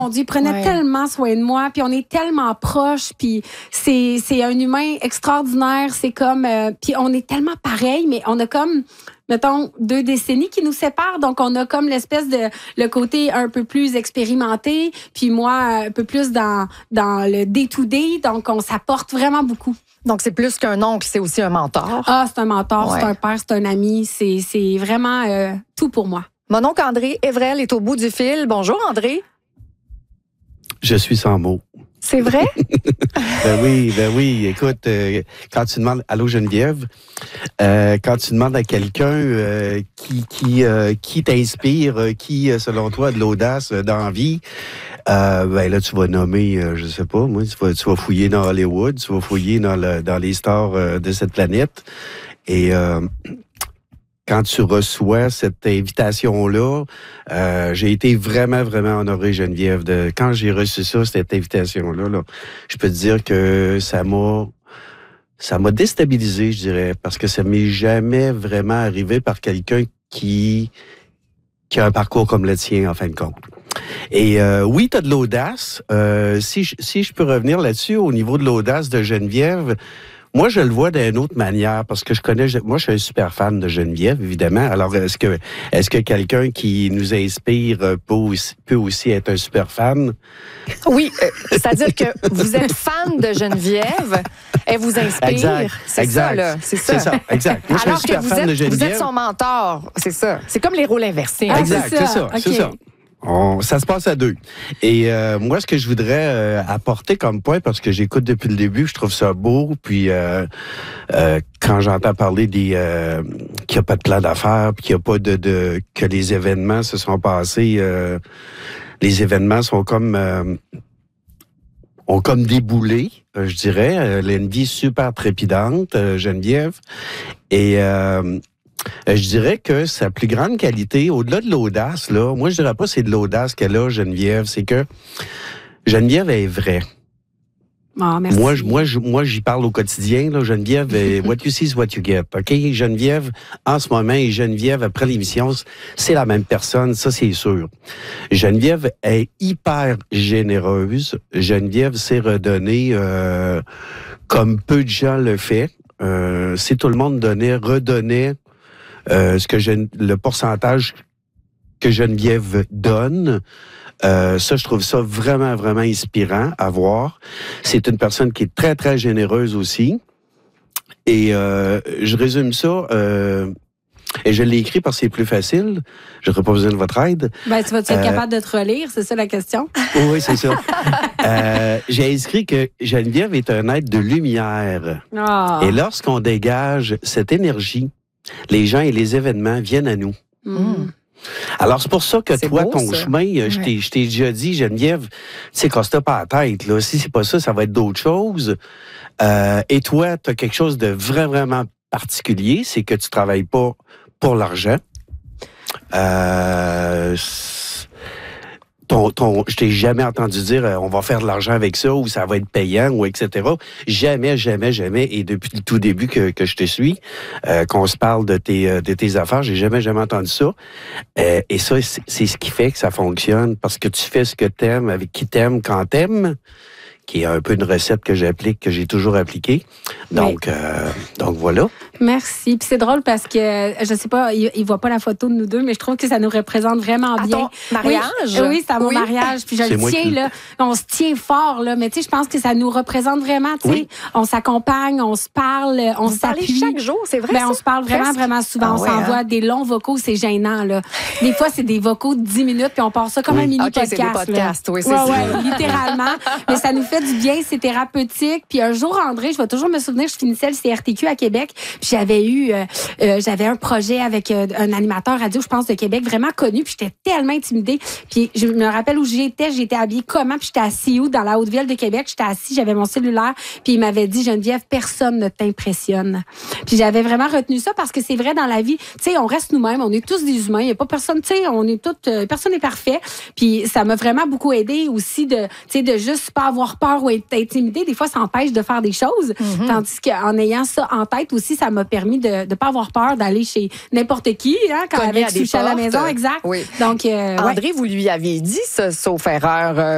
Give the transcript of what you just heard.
Mon Dieu, il prenait tellement soin de moi, puis on est tellement proches, puis c'est un humain extraordinaire. C'est comme, puis on est tellement pareils, mais on a comme, mettons, 2 décennies qui nous séparent, donc on a comme l'espèce de le côté un peu plus expérimenté, puis moi un peu plus dans le day-to-day, donc on s'apporte vraiment beaucoup. Donc c'est plus qu'un oncle, c'est aussi un mentor. Ah, c'est un mentor, c'est un père, c'est un ami, c'est vraiment tout pour moi. Mon oncle André Evrel est au bout du fil. Bonjour André. Je suis sans mots. C'est vrai? Ben oui. Écoute, quand tu demandes... Allô, Geneviève? Quand tu demandes à quelqu'un qui t'inspire, qui, selon toi, a de l'audace dans la vie, ben là, tu vas nommer, je sais pas, moi, tu vas fouiller dans Hollywood, tu vas fouiller dans les stars de cette planète. Et... quand tu reçois cette invitation-là, j'ai été vraiment, vraiment honoré, Geneviève. Quand j'ai reçu ça, cette invitation-là, je peux te dire que ça m'a déstabilisé, je dirais, parce que ça m'est jamais vraiment arrivé par quelqu'un qui a un parcours comme le tien, en fin de compte. Et oui, tu as de l'audace. Si je peux revenir là-dessus, au niveau de l'audace de Geneviève, moi, je le vois d'une autre manière parce que moi, je suis un super fan de Geneviève, évidemment. Alors, est-ce que quelqu'un qui nous inspire peut aussi être un super fan? Oui, c'est-à-dire que vous êtes fan de Geneviève, elle vous inspire. Exact. Ça, là. C'est ça, exact. Moi, je suis un super fan de Geneviève. Vous êtes son mentor, c'est ça. C'est comme les rôles inversés. Exact, c'est ça. Ça se passe à 2. Et moi, ce que je voudrais apporter comme point, parce que j'écoute depuis le début, je trouve ça beau, puis quand j'entends parler qu'il n'y a pas de plan d'affaires, puis qu'il n'y a pas que les événements se sont passés, les événements sont ont comme déboulé, je dirais. Elle a une vie super trépidante, Geneviève. Et... je dirais que sa plus grande qualité, au-delà de l'audace, là, moi, je dirais pas c'est de l'audace qu'elle a, Geneviève, c'est que Geneviève est vraie. Ah, merci. Moi, j'y parle au quotidien, là, Geneviève, what you see is what you get, OK? Geneviève, en ce moment, et Geneviève, après l'émission, c'est la même personne, ça, c'est sûr. Geneviève est hyper généreuse. Geneviève sait redonner comme peu de gens le fait. Si tout le monde redonnait le pourcentage que Geneviève donne, ça, je trouve ça vraiment, vraiment inspirant à voir. C'est une personne qui est très, très généreuse aussi. Et je résume ça, et je l'ai écrit parce que c'est plus facile. Je n'aurais pas besoin de votre aide. Ben, tu vas-tu être capable de te relire? C'est ça la question? Oui, c'est ça. J'ai écrit que Geneviève est un être de lumière. Oh. Et lorsqu'on dégage cette énergie, les gens et les événements viennent à nous. Alors, c'est pour ça que toi, beau, ton ça. chemin, je t'ai déjà dit, Geneviève, tu sais, casse-toi pas la tête, là. Si c'est pas ça, ça va être d'autres choses. Et toi, tu as quelque chose de vraiment particulier, c'est que tu travailles pas pour l'argent. Je t'ai jamais entendu dire on va faire de l'argent avec ça ou ça va être payant ou etc. Jamais. Et depuis le tout début que je te suis, qu'on se parle de tes affaires, j'ai jamais entendu ça. Et ça, c'est ce qui fait que ça fonctionne parce que tu fais ce que t'aimes, avec qui t'aimes, quand t'aimes, qui est un peu une recette que j'ai toujours appliquée. Donc, donc voilà. Merci. Puis c'est drôle parce que, je sais pas, il voit pas la photo de nous deux, mais je trouve que ça nous représente vraiment À bien. ton mariage? Oui, c'est à mon mariage. Puis je le tiens, là. On se tient fort, là. Mais tu sais, je pense que ça nous représente vraiment, tu sais. Oui. On s'accompagne, on se parle, on s'appuie. Chaque jour, c'est vrai, Ben, on se parle vraiment souvent. On s'envoie des longs vocaux, c'est gênant, là. Des fois, c'est des vocaux de 10 minutes, puis on part ça comme un mini-podcast. C'est des podcasts, oui, c'est ça. ça. Littéralement. Mais ça nous fait du bien, c'est thérapeutique. Puis un jour, André, je vais toujours me souvenir, je finissais le CRTQ à Québec, puis j'avais un projet avec un animateur radio, je pense, de Québec, vraiment connu, puis j'étais tellement intimidée. Puis je me rappelle où j'étais habillée comment, puis j'étais assise où, dans la Haute-Ville de Québec, j'étais assise, j'avais mon cellulaire, puis il m'avait dit, Geneviève, personne ne t'impressionne. Puis j'avais vraiment retenu ça parce que c'est vrai dans la vie, tu sais, on reste nous-mêmes, on est tous des humains, il n'y a pas personne, tu sais, on est toutes, personne n'est parfait. Puis ça m'a vraiment beaucoup aidé aussi de juste pas avoir peur ou être intimidée. Des fois, ça empêche de faire des choses. Mm-hmm. Tandis qu'en ayant ça en tête aussi, ça m'a permis de ne pas avoir peur d'aller chez n'importe qui, hein, quand avec sushi à la maison, exact. Oui. Donc, André, vous lui aviez dit ça, sauf erreur,